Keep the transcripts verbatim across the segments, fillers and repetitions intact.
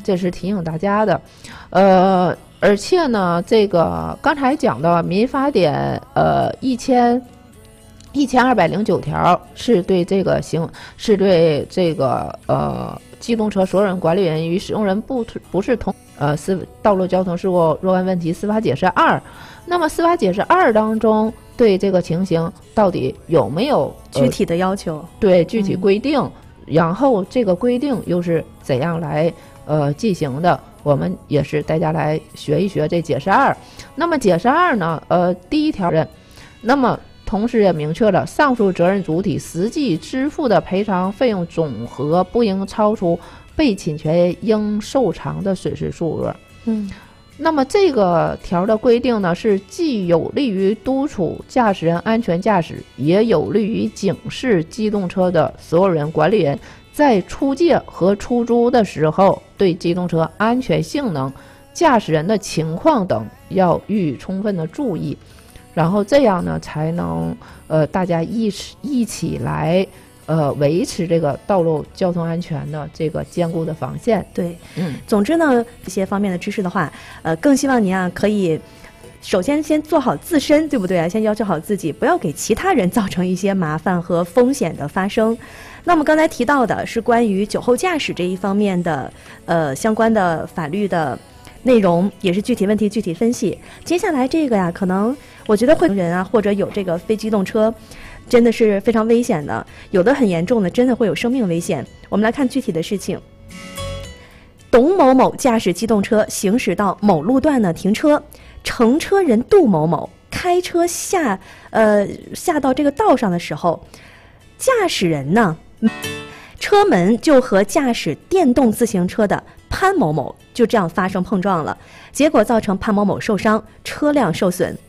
这是提醒大家的。呃，而且呢，这个刚才讲的民法典，呃，一千一千二百零九条是对这个行，是对这个呃机动车所有人管理人与使用人不不是同呃司道路交通事故若干问题司法解释二。那么司法解释二当中对这个情形到底有没有、 呃、具体的要求？ 对，具体规定。嗯，然后这个规定又是怎样来呃进行的？我们也是大家来学一学这解释二。那么解释二呢，呃，第一条人，那么同时也明确了上述责任主体实际支付的赔偿费用总和不应超出被侵权应受偿的损失数额。 嗯。 那么这个条的规定呢，是既有利于督促驾驶人安全驾驶，也有利于警示机动车的所有人管理人在出借和出租的时候，对机动车安全性能、驾驶人的情况等要予以充分的注意，然后这样呢，才能呃大家一起一起来。呃，维持这个道路交通安全的这个坚固的防线。 对， 嗯， 总之呢，这些方面的知识的话，呃，更希望您啊可以，首先先做好自身，对不对啊？先要求好自己，不要给其他人造成一些麻烦和风险的发生。那么刚才提到的是关于酒后驾驶这一方面的，呃，相关的法律的内容，也是具体问题具体分析。接下来这个呀，可能我觉得会有人啊，或者有这个非机动车。真的是非常危险的，有的很严重的，真的会有生命危险。我们来看具体的事情。董某某驾驶机动车行驶到某路段呢停车，乘车人杜某某开车下呃下到这个道上的时候，驾驶人呢车门就和驾驶电动自行车的潘某某就这样发生碰撞了，结果造成潘某某受伤，车辆受损。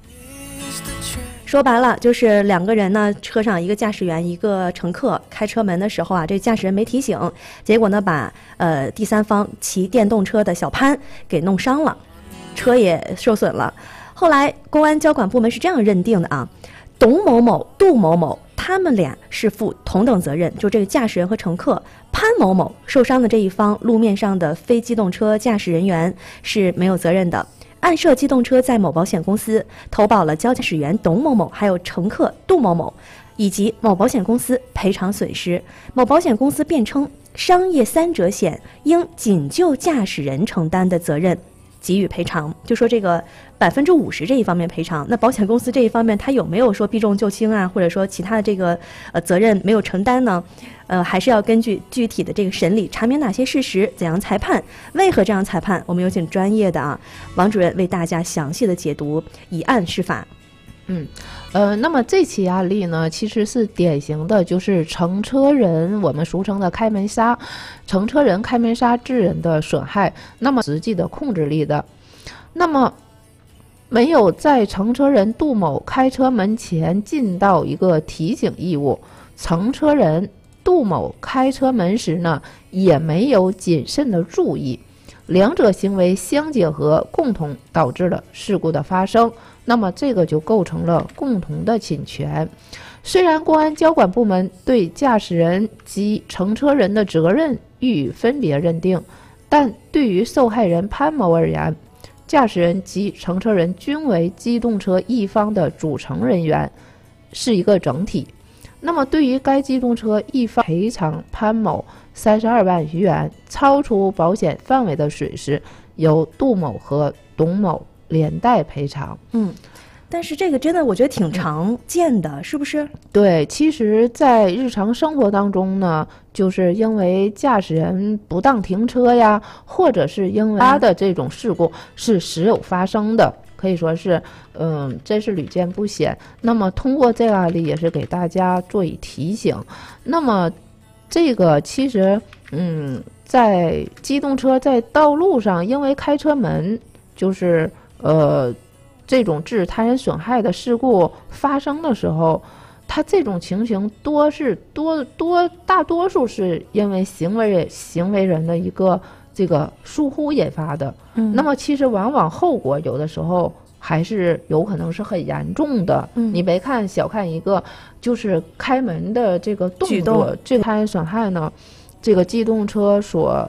说白了就是两个人呢，车上一个驾驶员一个乘客，开车门的时候啊，这驾驶人没提醒，结果呢把呃第三方骑电动车的小潘给弄伤了，车也受损了。后来公安交管部门是这样认定的啊，董某某、杜某某他们俩是负同等责任，就这个驾驶人和乘客，潘某某受伤的这一方路面上的非机动车驾驶人员是没有责任的。按涉机动车在某保险公司投保了交驾驶员董某某还有乘客杜某某，以及某保险公司赔偿损失。某保险公司辩称商业三者险应仅就驾驶人承担的责任给予赔偿，就说这个百分之五十这一方面赔偿。那保险公司这一方面，他有没有说避重就轻啊，或者说其他的这个呃责任没有承担呢？呃，还是要根据具体的这个审理，查明哪些事实，怎样裁判，为何这样裁判？我们有请专业的啊王主任为大家详细的解读，以案释法。 嗯，呃，那么这起案例呢，其实是典型的，就是乘车人，我们俗称的开门杀，乘车人开门杀致人的损害，那么实际的控制力的，那么没有在乘车人杜某开车门前尽到一个提醒义务，乘车人杜某开车门时呢，也没有谨慎的注意，两者行为相结合，共同导致了事故的发生。那么这个就构成了共同的侵权。虽然公安交管部门对驾驶人及乘车人的责任予以分别认定，但对于受害人潘某而言，驾驶人及乘车人均为机动车一方的组成人员，是一个整体。那么对于该机动车一方赔偿潘某三十二万余元超出保险范围的损失，由杜某和董某连带赔偿。 嗯，但是这个真的我觉得挺常见的，嗯、是不是？ 对，其实在日常生活当中呢，就是因为驾驶人不当停车呀，或者是因为他的这种事故是时有发生的，可以说是嗯，真是屡见不鲜。那么通过这个案例也是给大家做以提醒。那么这个其实嗯，在机动车在道路上因为开车门就是呃这种致他人损害的事故发生的时候，他这种情形多是多多大多数是因为行为行为人的一个这个疏忽引发的。嗯，那么其实往往后果有的时候还是有可能是很严重的。嗯，你别看小看一个就是开门的这个动作，这个他人损害呢，这个机动车所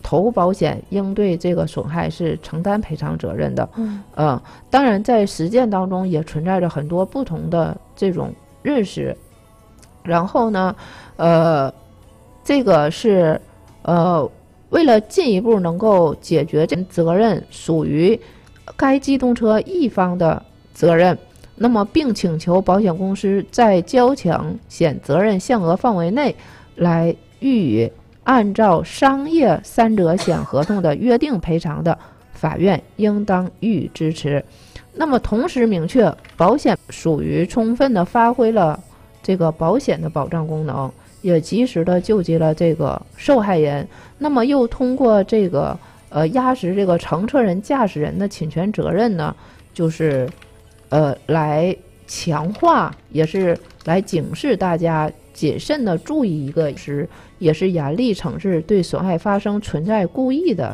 投保险应对这个损害是承担赔偿责任的。 嗯， 呃，当然在实践当中也存在着很多不同的这种认识。然后呢，呃，这个是呃，为了进一步能够解决这责任属于该机动车一方的责任，那么并请求保险公司在交强险责任限额范围内来予以按照商业三者险合同的约定赔偿的，法院应当予以支持。那么同时明确，保险属于充分的发挥了这个保险的保障功能，也及时的救济了这个受害人。那么又通过这个呃压实这个乘车人、驾驶人的侵权责任呢，就是呃来强化，也是来警示大家谨慎的注意一个时，也是严厉惩治对损害发生存在故意的